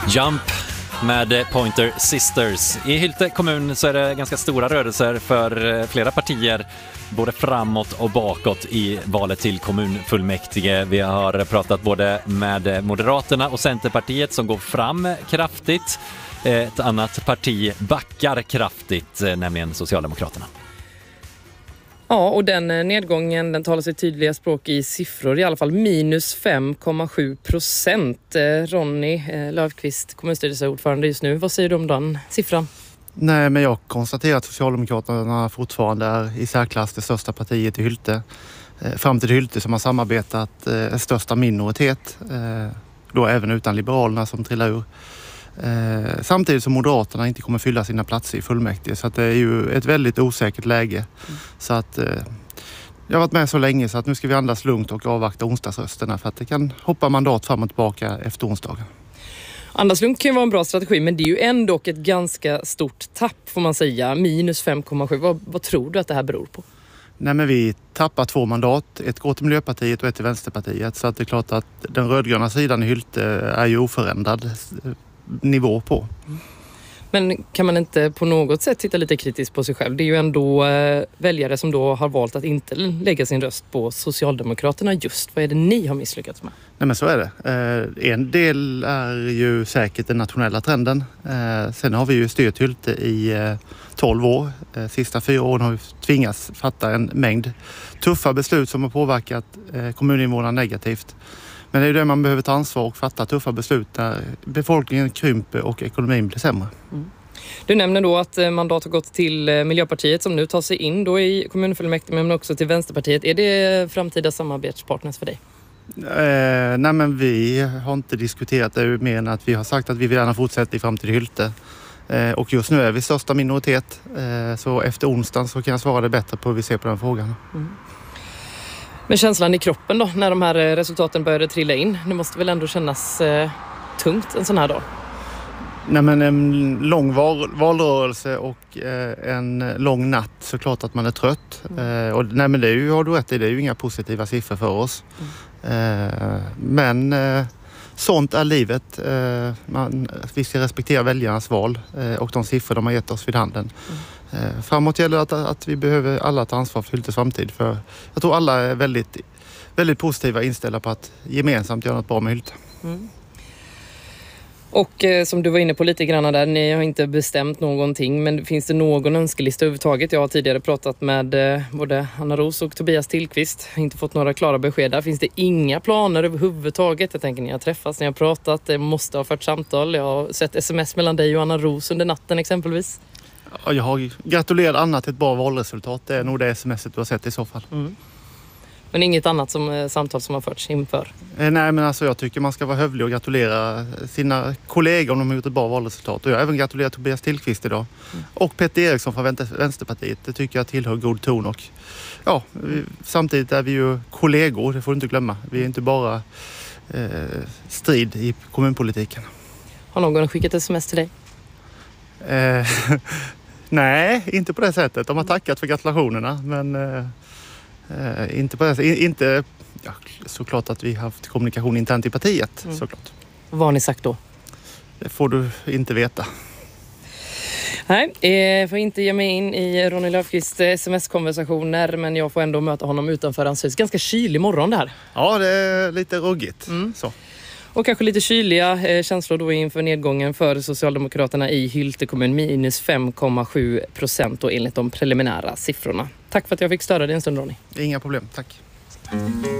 Jump med Pointer Sisters. I Hylte kommun så är det ganska stora rörelser för flera partier, både framåt och bakåt i valet till kommunfullmäktige. Vi har pratat både med Moderaterna och Centerpartiet som går fram kraftigt. Ett annat parti backar kraftigt, nämligen Socialdemokraterna. Ja, och den nedgången den talar sitt tydliga språk i siffror, i alla fall minus 5,7%. Ronny Löfqvist, kommunstyrelseordförande just nu. Vad säger du om den siffran? Nej, men jag konstaterar att Socialdemokraterna fortfarande är i särklass det största partiet i Hylte. Fram till Hylte som har samarbetat största minoritet, då även utan Liberalerna som trillar ur. Samtidigt som Moderaterna inte kommer fylla sina platser i fullmäktige, så att det är ju ett väldigt osäkert läge. Så att jag har varit med så länge så att nu ska vi andas lugnt och avvakta onsdagsrösterna, för att det kan hoppa mandat fram och tillbaka efter onsdagen. Andas lugnt kan ju vara en bra strategi, men det är ju ändå ett ganska stort tapp får man säga. Minus 5,7. Vad tror du att det här beror på? Nej, men vi tappar 2 mandat. Ett går till Miljöpartiet och ett till Vänsterpartiet. Så att det är klart att den rödgröna sidan i Hylte är ju oförändrad nivå på. Men kan man inte på något sätt titta lite kritiskt på sig själv? Det är ju ändå väljare som då har valt att inte lägga sin röst på Socialdemokraterna just. Vad är det ni har misslyckats med? Nej, men så är det. En del är ju säkert den nationella trenden. Sen har vi ju styrt Hylte i 12 år. Sista 4 åren har vi tvingats fatta en mängd tuffa beslut som har påverkat kommuninvånarna negativt. Men det är ju det man behöver ta ansvar och fatta tuffa beslut när befolkningen krymper och ekonomin blir sämre. Mm. Du nämner då att mandat har gått till Miljöpartiet som nu tar sig in då i kommunfullmäktige, men också till Vänsterpartiet. Är det framtida samarbetspartners för dig? Nej, men vi har inte diskuterat det mer än att vi har sagt att vi vill gärna fortsätta i framtid i Hylte. Och just nu är vi största minoritet. Så efter onsdagen så kan jag svara det bättre på hur vi ser på den frågan. Mm. Men känslan i kroppen då, när de här resultaten började trilla in, det måste väl ändå kännas tungt en sån här dag? Nej, men en lång valrörelse och en lång natt, så klart att man är trött. Och nej, men det är ju, har du rätt i, det är ju inga positiva siffror för oss. Men sånt är livet. Vi ska respektera väljarnas val och de siffror de har gett oss vid handen. Framåt gäller att vi behöver alla ta ansvar för Hyltes framtid. För jag tror alla är väldigt, väldigt positiva inställda på att gemensamt göra något bra med Hylte. Mm. Och som du var inne på lite grann där, ni har inte bestämt någonting, men finns det någon önskelista överhuvudtaget? Jag har tidigare pratat med både Anna Ros och Tobias Tillqvist, inte fått några klara besked där. Finns det inga planer överhuvudtaget? Jag tänker ni har träffats, ni har pratat, måste ha fört samtal. Jag har sett sms mellan dig och Anna Ros under natten exempelvis. Ja, jag har gratulerat Anna till ett bra valresultat. Det är nog det smset du har sett i så fall. Mm. Men inget annat samtal som har förts inför? Nej, men alltså jag tycker man ska vara hövlig och gratulera sina kollegor om de har gjort ett bra valresultat. Och jag har även gratulerat Tobias Tillqvist idag. Och Peter Eriksson från Vänsterpartiet. Det tycker jag tillhör god ton. Och ja, samtidigt är vi ju kollegor, det får du inte glömma. Vi är inte bara strid i kommunpolitiken. Har någon skickat sms till dig? Nej, inte på det sättet. De har tackat för gratulationerna, men inte på det sättet. Inte, ja, såklart att vi har haft kommunikation internt i partiet, såklart. Vad har ni sagt då? Det får du inte veta. Nej, jag får inte ge mig in i Ronny Löfqvists sms-konversationer, men jag får ändå möta honom utanför hans hus. Ganska kylig morgon det här. Ja, det är lite ruggigt. Så. Och kanske lite kyliga känslor då inför nedgången för Socialdemokraterna i Hylte kommun. Minus 5,7% då enligt de preliminära siffrorna. Tack för att jag fick störa dig en stund, Ronny. Inga problem, tack.